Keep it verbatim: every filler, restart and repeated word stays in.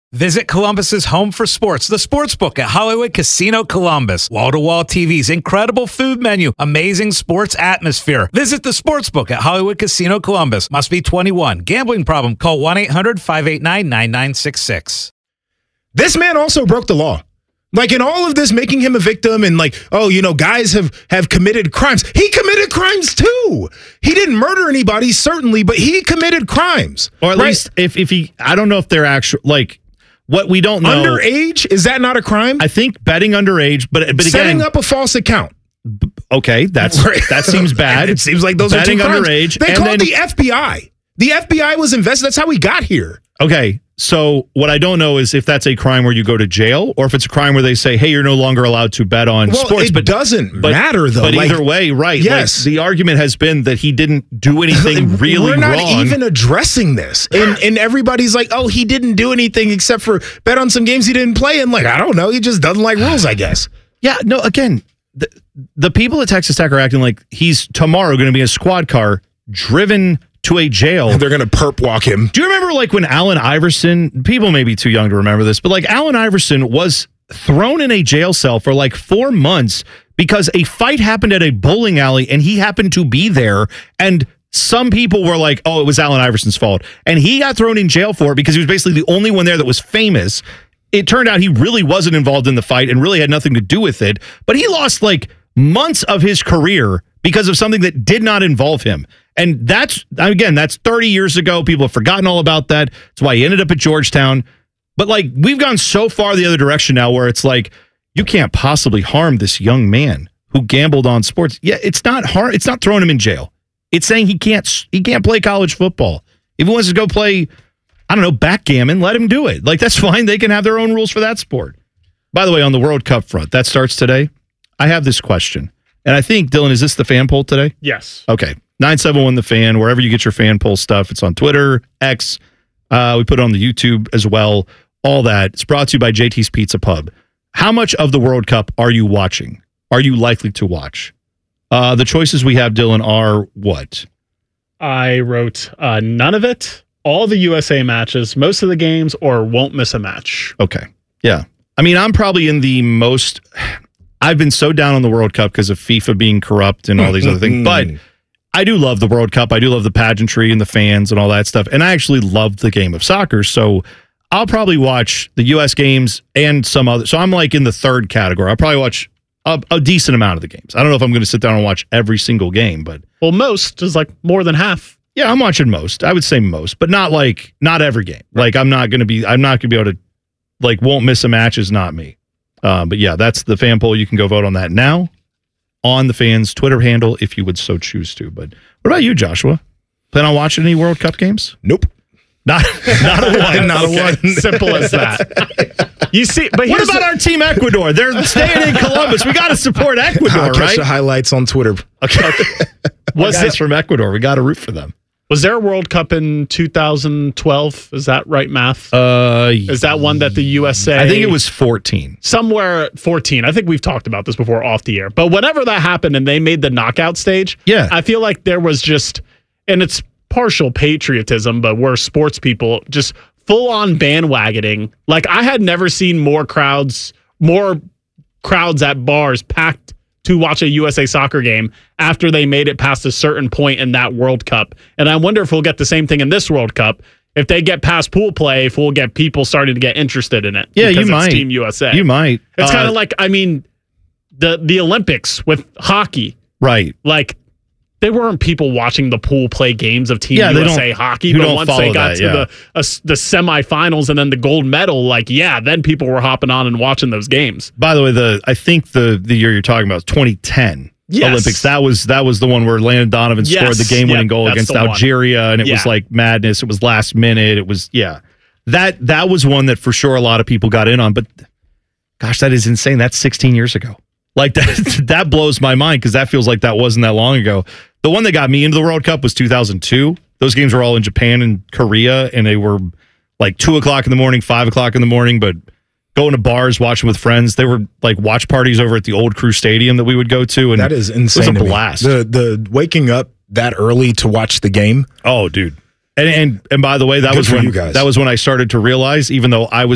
Visit Columbus's home for sports, the Sportsbook at Hollywood Casino Columbus. Wall-to-wall T Vs, incredible food menu, amazing sports atmosphere. Visit the Sportsbook at Hollywood Casino Columbus. Must be twenty-one. Gambling problem? Call one eight hundred five eight nine nine nine six six. This man also broke the law. Like, in all of this, making him a victim and like, oh, you know, guys have, have committed crimes. He committed crimes too. He didn't murder anybody, certainly, but he committed crimes. Or at right? least if, if he, I don't know if they're actual, like, what we don't know. Underage? Is that not a crime? I think betting underage, but, but again. Setting up a false account. Okay, that's that seems bad. It seems like those betting are two crimes. Underage. They and called then, the F B I. The F B I was invested. That's how we got here. Okay, so what I don't know is if that's a crime where you go to jail or if it's a crime where they say, hey, you're no longer allowed to bet on well, sports. It but doesn't but, matter, though. But like, either way, right. Yes. Like, the argument has been that he didn't do anything really We're not wrong. even addressing this. And, and everybody's like, oh, he didn't do anything except for bet on some games he didn't play. And like, I don't know. He just doesn't like rules, I guess. Yeah, no, again, the, the people at Texas Tech are acting like he's tomorrow going to be in a squad car driven to a jail. They're going to perp walk him. Do you remember like when Allen Iverson, people may be too young to remember this, but like Allen Iverson was thrown in a jail cell for like four months because a fight happened at a bowling alley and he happened to be there, and some people were like, oh, it was Allen Iverson's fault. And he got thrown in jail for it because he was basically the only one there that was famous. It turned out he really wasn't involved in the fight and really had nothing to do with it, but he lost like months of his career because of something that did not involve him. And that's, again, that's thirty years ago. People have forgotten all about that. That's why he ended up at Georgetown. But like, we've gone so far the other direction now where it's like, you can't possibly harm this young man who gambled on sports. Yeah, it's not hard. It's not throwing him in jail. It's saying he can't, he can't play college football. If he wants to go play, I don't know, backgammon, let him do it. Like, that's fine. They can have their own rules for that sport. By the way, on the World Cup front, that starts today. I have this question. And I think, Dylan, is this the fan poll today? Yes. Okay. nine seven one The Fan, wherever you get your fan poll stuff. It's on Twitter, X. Uh, we put it on the YouTube as well. All that. It's brought to you by J T's Pizza Pub. How much of the World Cup are you watching? Are you likely to watch? Uh, the choices we have, Dylan, are what? I wrote uh, none of it, all the U S A matches, most of the games, or won't miss a match. Okay. Yeah. I mean, I'm probably in the most... I've been so down on the World Cup because of FIFA being corrupt and all these other things. But I do love the World Cup. I do love the pageantry and the fans and all that stuff. And I actually love the game of soccer. So I'll probably watch the U S games and some other. So I'm like in the third category. I'll probably watch a, a decent amount of the games. I don't know if I'm going to sit down and watch every single game, but. Well, most is like more than half. Yeah, I'm watching most. I would say most, but not like, not every game. Like I'm not going to be, I'm not going to be able to, like, won't miss a match is not me. Uh, but yeah, that's the fan poll. You can go vote on that now on the Fans Twitter handle if you would so choose to. But what about you, Joshua? Plan on watching any World Cup games? Nope. Not, not a one. Not okay. a one. Simple as that. You see, but what about our team Ecuador? They're staying in Columbus. We got to support Ecuador, I'll catch right? the highlights on Twitter. Okay. Was guys it from Ecuador? We got to root for them. Was there a World Cup in two thousand twelve? Is that right, math? Uh, Is that one that the U S A... I think it was fourteen. Somewhere fourteen. I think we've talked about this before off the air. But whenever that happened and they made the knockout stage, yeah. I feel like there was just, and it's partial patriotism, but we're sports people, just full-on bandwagoning. Like, I had never seen more crowds, more crowds at bars packed to watch a U S A soccer game after they made it past a certain point in that World Cup. And I wonder if we'll get the same thing in this World Cup. If they get past pool play, if we'll get people starting to get interested in it. Yeah, you it's might. Team U S A. You might. It's uh, kind of like, I mean, the the Olympics with hockey. Right. Like, they weren't people watching the pool play games of Team yeah, U S A hockey, but once they got that, to yeah. the uh, the semifinals and then the gold medal, like, yeah, then people were hopping on and watching those games. By the way, the I think the the year you're talking about is twenty ten yes. Olympics. That was that was the one where Landon Donovan yes. scored the game-winning yep, goal against Algeria, and it yeah. was like madness. It was last minute. It was yeah. That that was one that for sure a lot of people got in on. But gosh, that is insane. That's sixteen years ago. Like that that blows my mind because that feels like that wasn't that long ago. The one that got me into the World Cup was two thousand two. Those games were all in Japan and Korea, and they were like two o'clock in the morning, five o'clock in the morning, but going to bars, watching with friends. They were like watch parties over at the Old Crew Stadium that we would go to. And that is insane. It was a blast. The, the waking up that early to watch the game. Oh, dude. And and, and by the way, that Good was for when you guys. that was when I started to realize, even though I was